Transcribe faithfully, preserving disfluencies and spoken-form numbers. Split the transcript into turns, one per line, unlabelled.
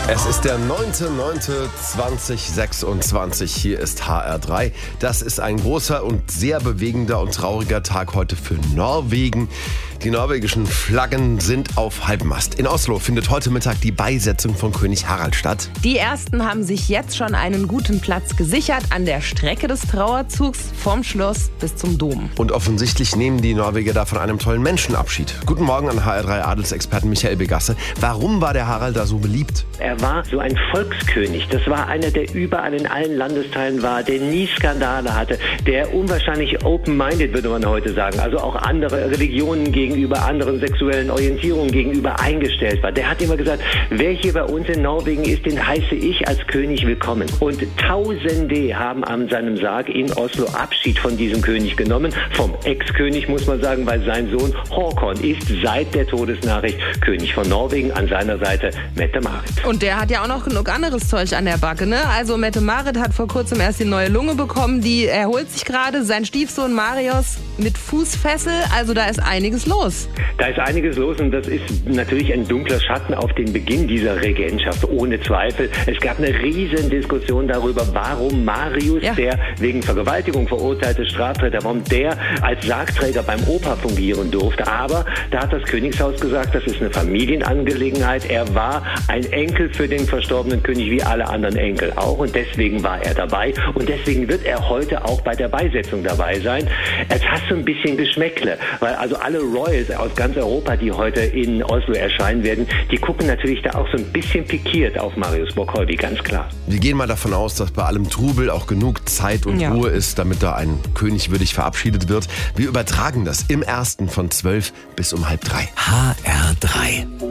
Es ist der neunter neunter zweitausendsechsundzwanzig. Hier ist H R drei. Das ist ein großer und sehr bewegender und trauriger Tag heute für Norwegen. Die norwegischen Flaggen sind auf Halbmast. In Oslo findet heute Mittag die Beisetzung von König Harald statt.
Die Ersten haben sich jetzt schon einen guten Platz gesichert an der Strecke des Trauerzugs vom Schloss bis zum Dom.
Und offensichtlich nehmen die Norweger da von einem tollen Menschen Abschied. Guten Morgen an H R drei Adelsexperten Michael Begasse. Warum war der Harald da so beliebt?
Er war so ein Volkskönig. Das war einer, der überall in allen Landesteilen war, der nie Skandale hatte, der unwahrscheinlich open-minded, würde man heute sagen, also auch andere Religionen gegenüber, anderen sexuellen Orientierungen gegenüber eingestellt war. Der hat immer gesagt, wer hier bei uns in Norwegen ist, den heiße ich als König willkommen. Und Tausende haben an seinem Sarg in Oslo Abschied von diesem König genommen. Vom Ex-König, muss man sagen, weil sein Sohn Håkon ist seit der Todesnachricht König von Norwegen, an seiner Seite Mette-Marit.
Und der hat ja auch noch genug anderes Zeug an der Backe, ne? Also Mette-Marit hat vor kurzem erst die neue Lunge bekommen, die erholt sich gerade. Sein Stiefsohn Marius mit Fußfessel, also da ist einiges los.
Da ist einiges los und das ist natürlich ein dunkler Schatten auf den Beginn dieser Regentschaft, ohne Zweifel. Es gab eine riesen Diskussion darüber, warum Marius, ja. der wegen Vergewaltigung verurteilte Straftäter, warum der als Sargträger beim Opa fungieren durfte. Aber da hat das Königshaus gesagt, das ist eine Familienangelegenheit. Er war ein Enkel für den verstorbenen König, wie alle anderen Enkel auch. Und deswegen war er dabei. Und deswegen wird er heute auch bei der Beisetzung dabei sein. Es hat so ein bisschen Geschmäckle, weil also alle Royals aus ganz Europa, die heute in Oslo erscheinen werden, die gucken natürlich da auch so ein bisschen pikiert auf Marius Bock-Holby, ganz klar.
Wir gehen mal davon aus, dass bei allem Trubel auch genug Zeit und
ja.
Ruhe ist, damit da ein König würdig verabschiedet wird. Wir übertragen das im Ersten von zwölf bis um halb drei.
H R drei.